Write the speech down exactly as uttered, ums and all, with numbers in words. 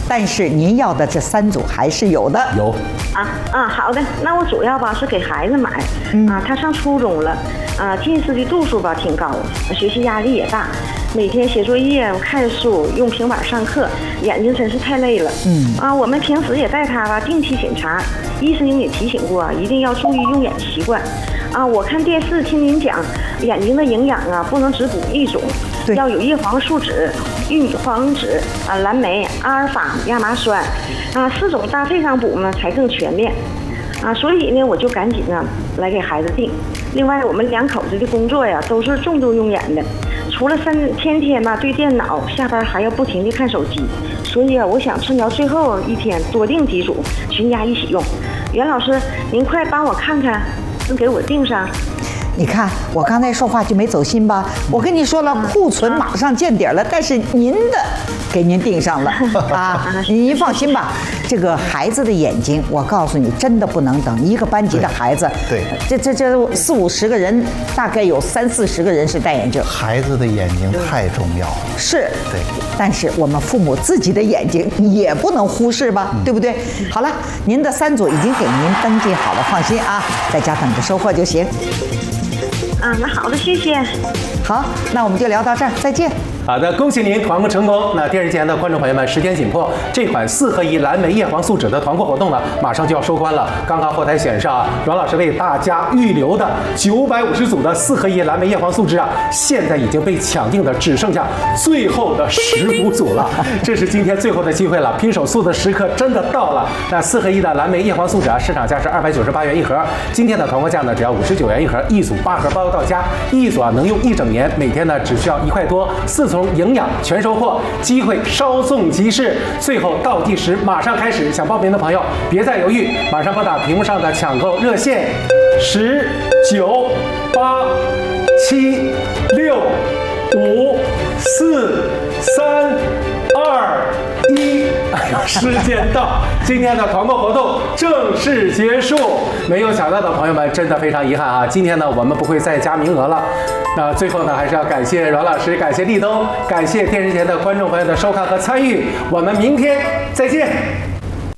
但是您要的这三组还是有的。 有啊啊，好的，那我主要吧是给孩子买， 嗯、 啊，他上初中了，啊，近视的度数吧挺高，学习压力也大，每天写作业、看书、用平板上课，眼睛真是太累了。 嗯啊，我们平时也带他吧定期检查，医生也提醒过，一定要注意用眼习惯。啊，我看电视听您讲，眼睛的营养啊不能只补一种，要有叶黄素酯、玉黄酯啊、蓝莓、阿尔法、亚麻酸，啊四种搭配上补呢才更全面。啊，所以呢我就赶紧呢来给孩子定。另外我们两口子的工作呀都是重度用眼的，除了三天天吧对电脑，下班还要不停地看手机，所以啊我想趁着最后一天多定几组，全家一起用。袁老师，您快帮我看看，能给我定上？ 你看我刚才说话就没走心吧？我跟你说了，库存马上见底了，但是您的给您定上了啊！您放心吧，这个孩子的眼睛，我告诉你，真的不能等。一个班级的孩子， 对， 这这这四五十个人，大概有三四十个人是戴眼镜。 孩子的眼睛太重要了， 是， 对。 但是我们父母自己的眼睛也不能忽视吧， 嗯、 对不对？好了，您的三组已经给您登记好了，放心啊，在家等着收货就行。 啊，那好的，谢谢。 好，那我们就聊到这儿，再见。 好的，恭喜您团购成功。那电视前的观众朋友们，时间紧迫，这款四合一蓝莓叶黄素酯的团购活动呢，马上就要收官了。刚刚后台显示啊，阮老师为大家预留的九百五十组的四合一蓝莓叶黄素酯啊，现在已经被抢定的只剩下最后的十五组了。这是今天最后的机会了，拼手速的时刻真的到了。那四合一的蓝莓叶黄素酯啊，市场价是二百九十八元一盒，今天的团购价呢只要五十九元一盒，一组八盒包邮到家，一组啊能用一整年，每天呢只需要一块多，四重营养全收获，机会稍纵即逝。最后倒计时马上开始，想报名的朋友别再犹豫，马上拨打屏幕上的抢购热线：十九八七六五四三二一。哎呀，时间到，今天的团购活动正式结束。没有抢到的朋友们，真的非常遗憾啊！今天呢，我们不会再加名额了。那最后呢，还是要感谢阮老师，感谢立冬，感谢电视前的观众朋友的收看和参与。我们明天再见。